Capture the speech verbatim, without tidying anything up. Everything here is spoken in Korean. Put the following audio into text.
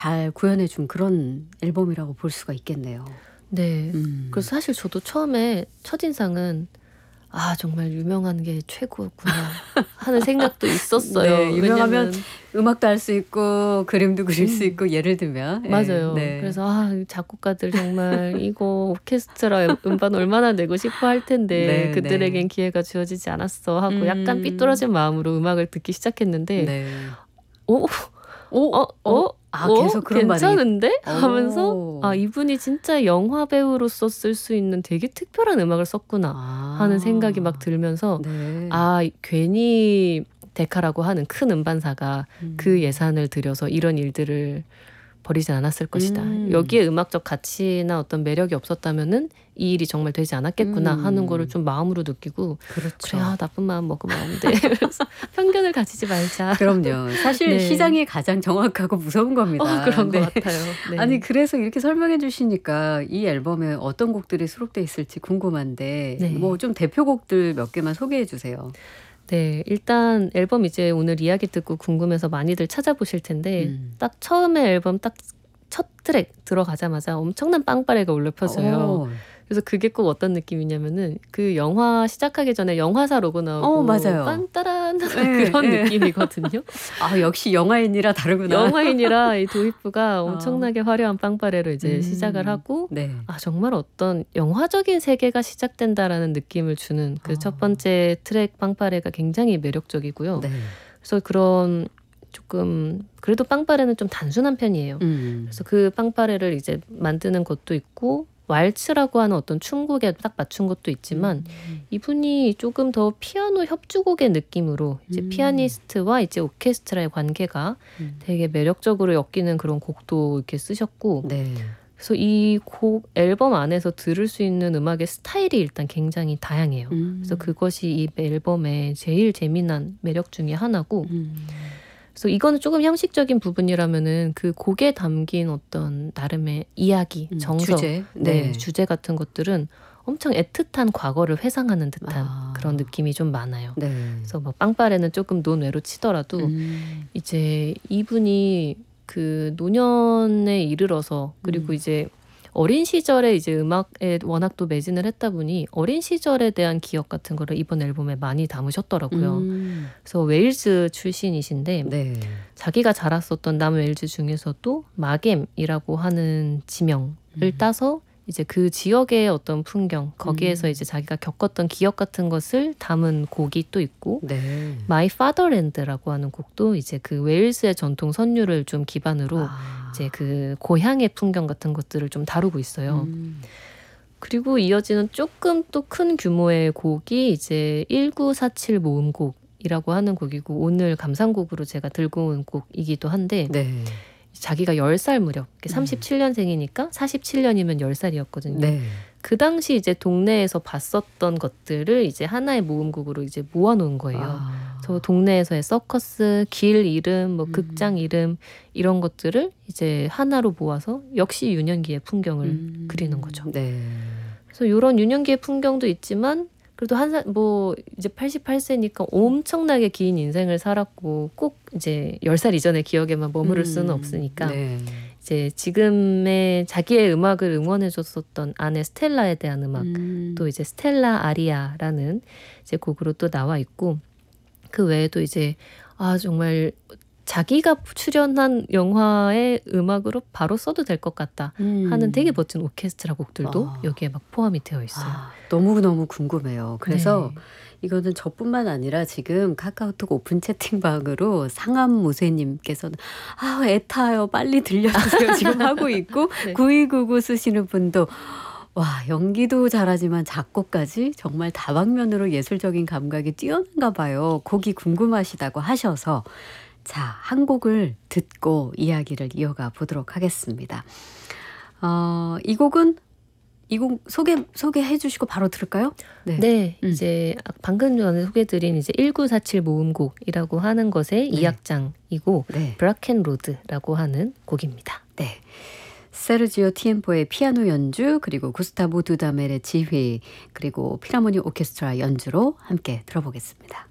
잘 구현해 준 그런 앨범이라고 볼 수가 있겠네요. 네. 음. 그래서 사실 저도 처음에 첫인상은 '아 정말 유명한 게 최고구나.' 하는 생각도 있었어요. 네. 유명하면 왜냐면 음악도 할 수 있고 그림도 그릴 수 음. 있고 예를 들면. 예. 맞아요. 네. 그래서 '아 이 작곡가들 정말 이거 오케스트라 음반 얼마나 내고 싶어 할 텐데 네 그들에겐 네. 기회가 주어지지 않았어.' 하고 약간 음. 삐뚤어진 마음으로 음악을 듣기 시작했는데 네. '어? 오. 어? 어? 어? 아 어? 계속 그런 반응이 괜찮은데?' 하면서 '아 오. 이분이 진짜 영화 배우로서 쓸 수 있는 되게 특별한 음악을 썼구나.' 하는 생각이 막 아. 들면서 네. '아 괜히 데카라고 하는 큰 음반사가 그 음. 예산을 들여서 이런 일들을 벌이진 않았을 것이다. 음. 여기에 음악적 가치나 어떤 매력이 없었다면은 이 일이 정말 되지 않았겠구나.' 하는 거를 음. 좀 마음으로 느끼고 '그래 그렇죠. 아 나쁜 마음 먹으면 안 돼.' 그래서 '편견을 가지지 말자.' 그럼요. 사실 네. 시장이 가장 정확하고 무서운 어 겁니다. 그런 것 네. 같아요. 아니 네. 그래서 이렇게 설명해 주시니까 이 앨범에 어떤 곡들이 수록돼 있을지 궁금한데 뭐 네. 좀 대표곡들 몇 개만 소개해 주세요. 네. 일단 앨범 이제 오늘 이야기 듣고 궁금해서 많이들 찾아보실 텐데 음. 딱 처음에 앨범 딱 첫 트랙 들어가자마자 엄청난 빵빠레가 울려 퍼져요. 어. 그래서 그게 꼭 어떤 느낌이냐면은 그 영화 시작하기 전에 영화사 로고 어 나오고 맞아요. 빤따란 예 그런 예. 느낌이거든요. 아 역시 영화인이라 다르구나. 영화인이라 이 도입부가 어. 엄청나게 화려한 빵빠레로 이제 시작을 음. 하고 네. 아 정말 어떤 '영화적인 세계가 시작된다.'라는 느낌을 주는 그 첫 아. 번째 트랙 빵빠레가 굉장히 매력적이고요. 네. 그래서 그런 쪼끔 그래도 빵빠레는 좀 단순한 편이에요. 음. 그래서 그 빵빠레를 이제 만드는 것도 있고 왈츠라고 하는 어떤 춤곡에 딱 맞춘 것도 있지만 음. 이분이 조금 더 피아노 협주곡의 느낌으로 이제 음. 피아니스트와 이제 오케스트라의 관계가 음. 되게 매력적으로 엮이는 그런 곡도 이렇게 쓰셨고 네. 그래서 이 곡 앨범 안에서 들을 수 있는 음악의 스타일이 일단 굉장히 다양해요. 그래서 음. 그것이 이 앨범의 제일 재미난 매력 중에 하나고 음. 그래서 이거는 쪼금 형식적인 부분이라면은 그 곡에 담긴 어떤 나름의 이야기, 음 정서 주제. 네 네. 주제 같은 것들은 엄청 애틋한 과거를 회상하는 듯한 그런 아. 느낌이 좀 많아요. 네. 그래서 뭐 빵빠레는 쪼끔 논외로 치더라도 음. 이제 이분이 그 노년에 이르러서 그리고 음. 이제 어린 시절에 이제 음악에 워낙 또 매진을 했다 보니 어린 시절에 대한 기억 같은 거를 이번 앨범에 많이 담으셨더라고요. 음. 그래서 웨일즈 출신이신데 네. 자기가 자랐었던 남웨일즈 중에서도 마겜이라고 하는 지명을 음. 따서 이제 그 지역의 어떤 풍경 거기에서 음. 이제 자기가 겪었던 기억 같은 것을 담은 곡이 또 있고 네. 마이 파더랜드라고 하는 곡도 이제 그 웨일즈의 전통 선율을 좀 기반으로 아. 이제 그 고향의 풍경 같은 것들을 좀 다루고 있어요. 음. 그리고 이어지는 쪼끔 또 큰 규모의 곡이 이제 일구사칠 모음곡이라고 하는 곡이고 오늘 감상곡으로 제가 들고 온 곡이기도 한데 네. 자기가 열 살 무렵 이렇게 음. 삼십칠 년생이니까 사십칠 년이면 열 살이었거든요. 네. 그 당시 이제 동네에서 봤었던 것들을 이제 하나의 모음곡으로 이제 모아 놓은 거예요. 아. 그래서 동네에서의 서커스, 길 이름, 뭐 음. 극장 이름 이런 것들을 이제 하나로 모아서 역시 유년기의 풍경을 음. 그리는 거죠. 네. 그래서 요런 유년기의 풍경도 있지만 그래도 한 살 뭐 이제 팔십팔 세니까 엄청나게 긴 인생을 살았고 꼭 이제 열 살 이전의 기억에만 머무를 수는 음. 없으니까 네. 이제 지금의 자기의 음악을 응원해 줬었던 아내 스텔라에 대한 음악 음. 또 이제 스텔라 아리아라는 이제 곡으로 또 나와 있고 그 외에도 이제 아 정말 자기가 출연한 영화의 음악으로 바로 써도 될 것 같다 하는 되게 음. 멋진 오케스트라 곡들도 아. 여기에 막 포함이 되어 있어요. 아 너무너무 궁금해요. 그래서 네. 이거는 저뿐만 아니라 지금 카카오톡 오픈 채팅방으로 상암무쇠 님께서는 "아 애타요. 빨리 들려주세요." 지금 하고 있고 네. 구이구구 쓰시는 분도 "와 연기도 잘하지만 작곡까지 정말 다방면으로 예술적인 감각이 뛰어난가 봐요. 곡이 궁금하시다."고 하셔서 자 한 곡을 듣고 이야기를 이어가 보도록 하겠습니다. 어 이 곡은 이 곡 소개 소개해 주시고 바로 들을까요? 네. 네. 음. 이제 아 방금 전에 소개해 드린 이제 일구사칠 모음곡이라고 하는 것의 이 네. 악장이고 네. 브라켄로드라고 하는 곡입니다. 네. 세르지오 티엠포의 피아노 연주 그리고 구스타보 두다멜의 지휘 그리고 필하모닉 오케스트라 연주로 함께 들어보겠습니다.